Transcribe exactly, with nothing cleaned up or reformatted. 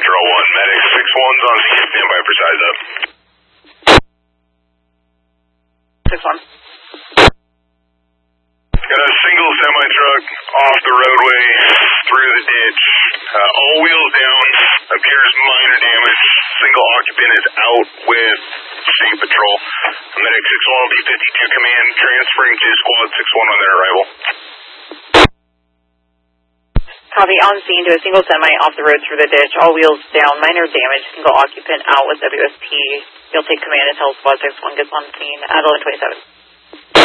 Patrol one, Medic six one's on scene, standby for size up. six one. Got a single semi-truck off the roadway through the ditch. Uh, all wheels down, appears minor damage. Single occupant is out with State Patrol. Medic six one will be fifty-two command, transferring to Squad six one on their arrival. Copy, on scene to a single semi off the road through the ditch. All wheels down, minor damage. Single occupant out with W S P. You'll take command until Squad six one gets on scene at eleven twenty-seven.